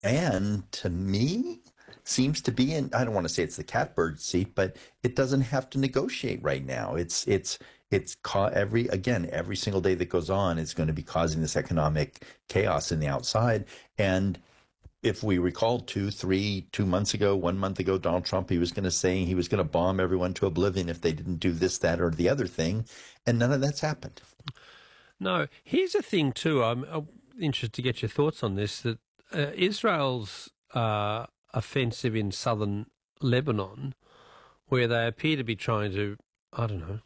And to me, seems to be in, I don't want to say it's the catbird seat, but it doesn't have to negotiate right now. Every single day that goes on is going to be causing this economic chaos in the outside. And if we recall 2 months ago, 1 month ago, Donald Trump, he was going to say he was going to bomb everyone to oblivion if they didn't do this, that, or the other thing. And none of that's happened. No, here's a thing too. I'm interested to get your thoughts on this. That Israel's offensive in southern Lebanon, where they appear to be trying to, I don't know,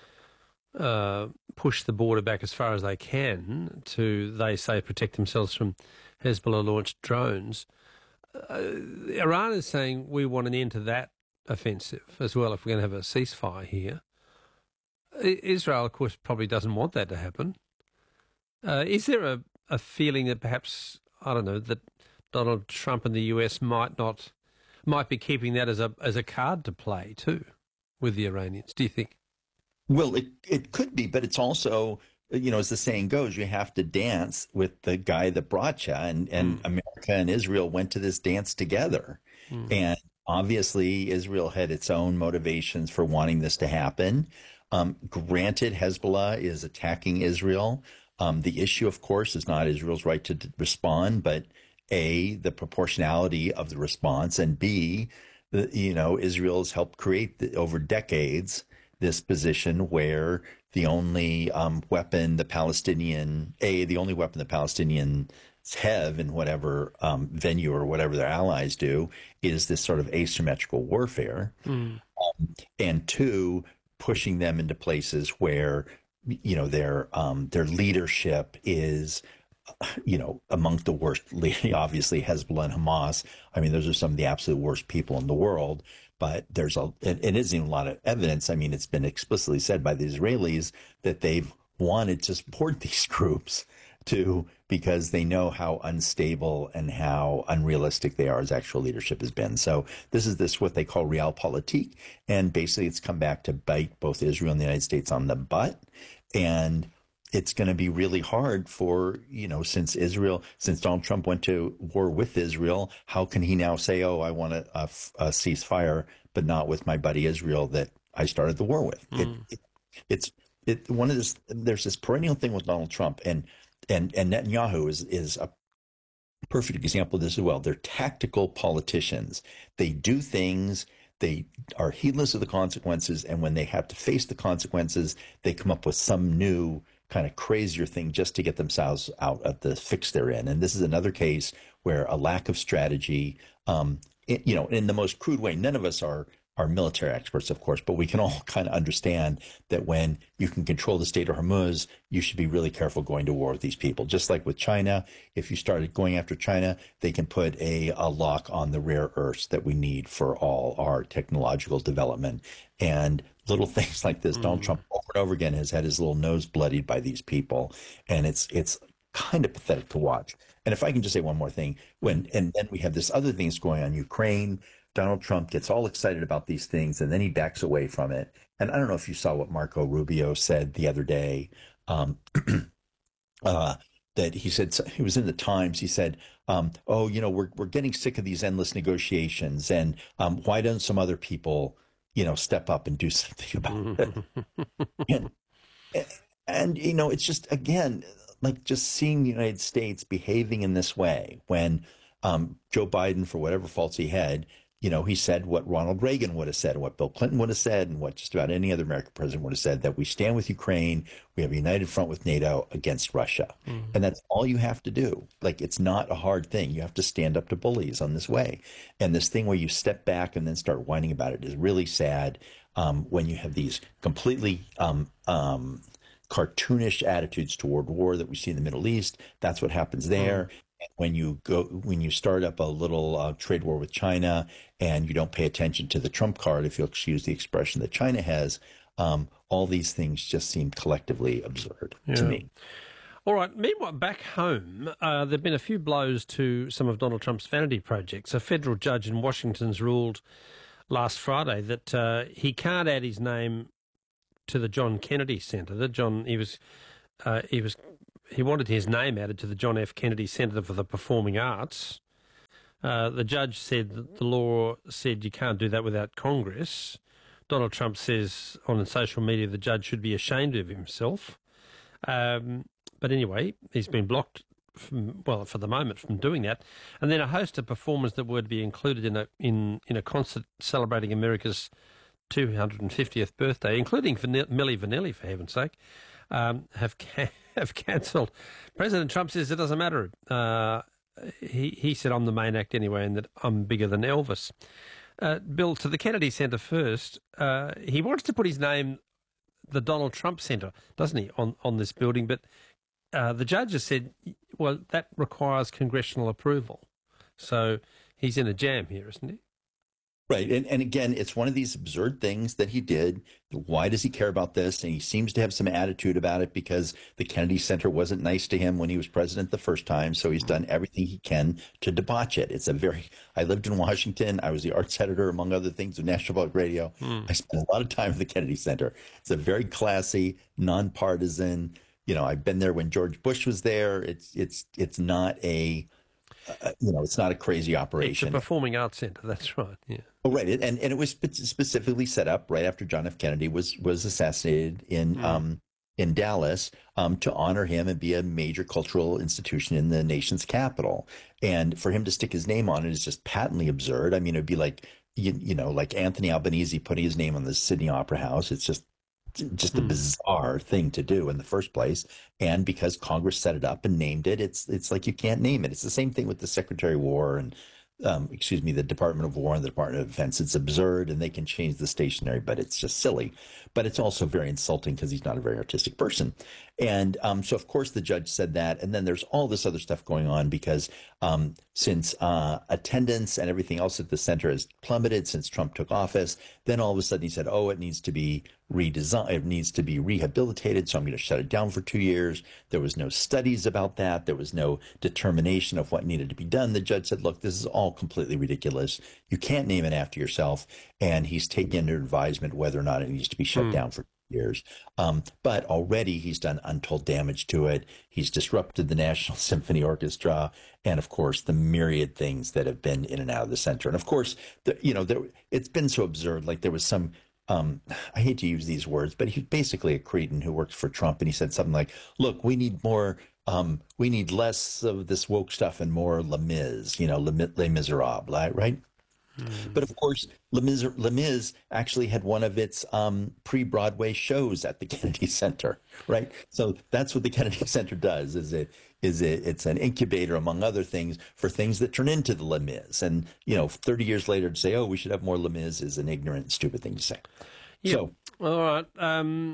push the border back as far as they can to, they say, protect themselves from Hezbollah-launched drones. Iran is saying we want an end to that offensive as well if we're going to have a ceasefire here. Israel, of course, probably doesn't want that to happen. Is there a feeling that perhaps, I don't know, that Donald Trump and the US might be keeping that as a card to play too with the Iranians? Do you think? Well, it could be, but it's also, as the saying goes, you have to dance with the guy that brought you. And America and Israel went to this dance together. And obviously, Israel had its own motivations for wanting this to happen. Granted, Hezbollah is attacking Israel. The issue, of course, is not Israel's right to respond, but A, the proportionality of the response, and B, Israel has helped create over decades this position where the only weapon the Palestinians have in whatever venue or whatever their allies do is this sort of asymmetrical warfare. And two, pushing them into places where, their leadership is, amongst the worst, obviously Hezbollah and Hamas. I mean, those are some of the absolute worst people in the world. But it isn't even a lot of evidence. I mean, it's been explicitly said by the Israelis that they've wanted to support these groups because they know how unstable and how unrealistic they are as actual leadership has been. So this is what they call realpolitik. And basically it's come back to bite both Israel and the United States on the butt. And it's going to be really hard for, since Donald Trump went to war with Israel, how can he now say, oh, I want a ceasefire, but not with my buddy Israel that I started the war with? There's this perennial thing with Donald Trump and Netanyahu is a perfect example of this as well. They're tactical politicians. They do things. They are heedless of the consequences. And when they have to face the consequences, they come up with some new kind of crazier thing just to get themselves out of the fix they're in. And this is another case where a lack of strategy, in the most crude way, none of us are military experts, of course, but we can all kind of understand that when you can control the Strait of Hormuz, you should be really careful going to war with these people. Just like with China, if you started going after China, they can put a lock on the rare earths that we need for all our technological development. And little things like this, Donald Trump over and over again has had his little nose bloodied by these people. And it's kind of pathetic to watch. And if I can just say one more thing, and then we have this other thing that's going on, Ukraine. Donald Trump gets all excited about these things and then he backs away from it. And I don't know if you saw what Marco Rubio said the other day, that he said, he was in the Times, he said, we're getting sick of these endless negotiations and why don't some other people, step up and do something about it? and it's just, again, like just seeing the United States behaving in this way when Joe Biden, for whatever faults he had, he said what Ronald Reagan would have said, and what Bill Clinton would have said, and what just about any other American president would have said, that we stand with Ukraine, we have a united front with NATO against Russia. And that's all you have to do. Like, it's not a hard thing. You have to stand up to bullies on this way. And this thing where you step back and then start whining about it is really sad when you have these completely cartoonish attitudes toward war that we see in the Middle East. That's what happens there. When you start up a little trade war with China and you don't pay attention to the Trump card, if you'll excuse the expression that China has, all these things just seem collectively absurd to me. All right. Meanwhile, back home, there have been a few blows to some of Donald Trump's vanity projects. A federal judge in Washington's ruled last Friday that he can't add his name to the John Kennedy Center. He wanted his name added to the John F. Kennedy Center for the Performing Arts, The judge said that the law said you can't do that without Congress. Donald Trump says on social media the judge should be ashamed of himself. But anyway, he's been blocked, for the moment, from doing that. And then a host of performers that were to be included in a concert celebrating America's 250th birthday, including Milli Vanilli, for heaven's sake, have cancelled. President Trump says it doesn't matter. He said, I'm the main act anyway, and that I'm bigger than Elvis. Bill, to the Kennedy Center first, he wants to put his name, the Donald Trump Center, doesn't he, on this building? But the judge has said, well, that requires congressional approval. So he's in a jam here, isn't he? Right. And again, it's one of these absurd things that he did. Why does he care about this? And he seems to have some attitude about it because the Kennedy Center wasn't nice to him when he was president the first time. So he's done everything he can to debauch it. I lived in Washington. I was the arts editor, among other things, of National Public Radio. I spent a lot of time at the Kennedy Center. It's a very classy, nonpartisan, I've been there when George Bush was there. It's not it's not a crazy operation. It's a performing arts center. That's right. Yeah. Oh, right. And it was specifically set up right after John F. Kennedy was assassinated in Dallas to honor him and be a major cultural institution in the nation's capital. And for him to stick his name on it is just patently absurd. I mean, it'd be like, like Anthony Albanese putting his name on the Sydney Opera House. It's just a bizarre thing to do in the first place. And because Congress set it up and named it, it's like you can't name it. It's the same thing with the Secretary of War and the Department of War and the Department of Defense. It's absurd, and they can change the stationery, but it's just silly. But it's also very insulting because he's not a very artistic person. And so, of course, the judge said that. And then there's all this other stuff going on because since attendance and everything else at the center has plummeted since Trump took office, then all of a sudden he said, it needs to be redesigned. It needs to be rehabilitated. So I'm going to shut it down for 2 years. There was no studies about that. There was no determination of what needed to be done. The judge said, look, this is all completely ridiculous. You can't name it after yourself. And he's taken under advisement whether or not it needs to be shut down for years. But already he's done untold damage to it. He's disrupted the National Symphony Orchestra and, of course, the myriad things that have been in and out of the center. And, of course, it's been so absurd. Like there was some I hate to use these words, but he's basically a cretin who works for Trump. And he said something like, look, we need less of this woke stuff and more Les Mis, Les Miserables, right? But of course, Les Mis actually had one of its pre-Broadway shows at the Kennedy Center, right? So that's what the Kennedy Center does. It's an incubator, among other things, for things that turn into the Les Mis. And 30 years later, to say, we should have more Les Mis is an ignorant, stupid thing to say. Yeah. So, all right.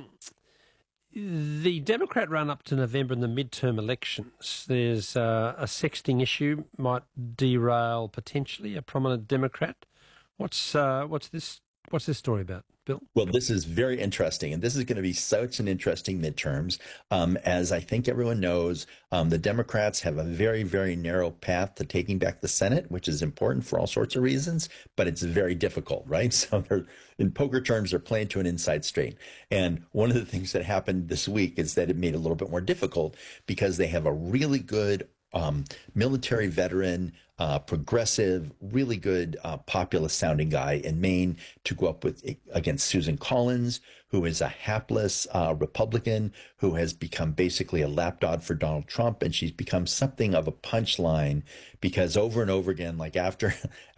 The Democrat run up to November in the midterm elections. There's a sexting issue might derail potentially a prominent Democrat. What's this story about, Bill? Well, this is very interesting, and this is going to be such an interesting midterms. As I think everyone knows, the Democrats have a very, very narrow path to taking back the Senate, which is important for all sorts of reasons, but it's very difficult, right? So in poker terms, they're playing to an inside straight. And one of the things that happened this week is that it made it a little bit more difficult because they have a really good military veteran, progressive, really good populist sounding guy in Maine to go up against Susan Collins, who is a hapless Republican who has become basically a lapdog for Donald Trump. And she's become something of a punchline because over and over again, like after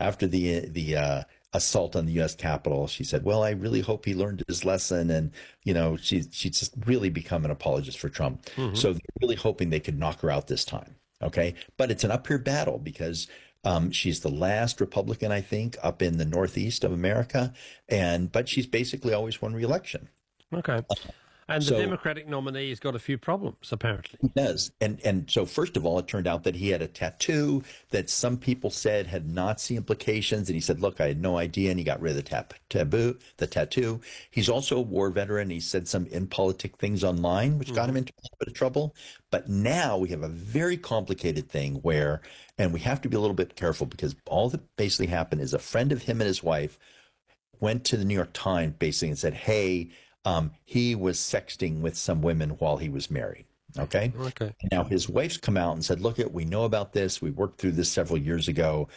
the assault on the U.S. Capitol, she said, well, I really hope he learned his lesson. And, she's just really become an apologist for Trump. Mm-hmm. So they're really hoping they could knock her out this time. Okay. But it's an up-here battle because she's the last Republican, I think, up in the Northeast of America. But she's basically always won re-election. Okay. And the Democratic nominee has got a few problems, apparently. He does. And so, first of all, it turned out that he had a tattoo that some people said had Nazi implications. And he said, look, I had no idea. And he got rid of the tattoo. He's also a war veteran. He said some in-politic things online, which got him into a little bit of trouble. But now we have a very complicated thing where, and we have to be a little bit careful because all that basically happened is a friend of him and his wife went to the New York Times basically and said, hey, he was sexting with some women while he was married. Okay. Now his wife's come out and said, look, we know about this. We worked through this several years ago.